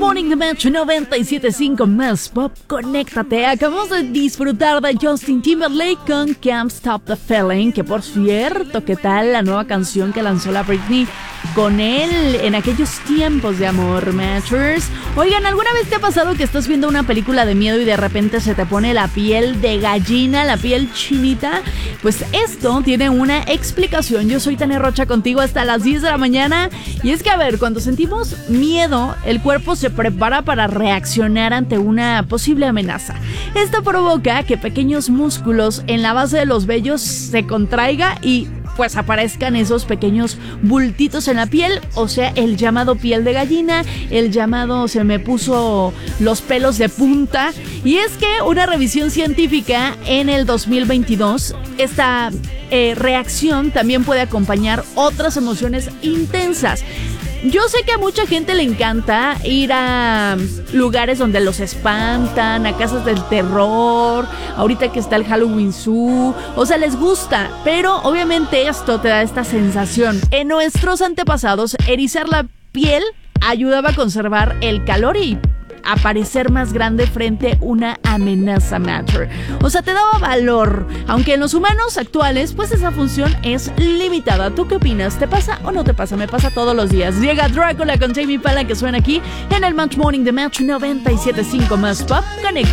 Morning de Metro 97.5 más pop. Conéctate. Acabamos de disfrutar de Justin Timberlake con Can't Stop the Feeling. Que por cierto, ¿qué tal la nueva canción que lanzó la Britney con él en aquellos tiempos de amor, Matchers? Oigan, ¿alguna vez te ha pasado que estás viendo una película de miedo y de repente se te pone la piel de gallina, la piel chinita? Pues esto tiene una explicación. Yo soy Tania Rocha contigo hasta las 10 de la mañana. Y es que, a ver, cuando sentimos miedo, el cuerpo se prepara para reaccionar ante una posible amenaza. Esto provoca que pequeños músculos en la base de los vellos se contraiga y pues aparezcan esos pequeños bultitos en la piel, o sea, el llamado piel de gallina, el llamado se me puso los pelos de punta. Y es que una revisión científica en el 2022, esta reacción también puede acompañar otras emociones intensas. Yo sé que a mucha gente le encanta ir a lugares donde los espantan, a casas del terror, ahorita que está el Halloween Zoo, o sea, les gusta, pero obviamente esto te da esta sensación. En nuestros antepasados, erizar la piel ayudaba a conservar el calor y a parecer más grande frente a una amenaza, Matter. O sea, te daba valor, aunque en los humanos actuales pues esa función es limitada. ¿Tú qué opinas? ¿Te pasa o no te pasa? Me pasa todos los días. Llega Drácula con Tame Impala, que suena aquí en el Match Morning de Match 97.5 más pop. Conecta.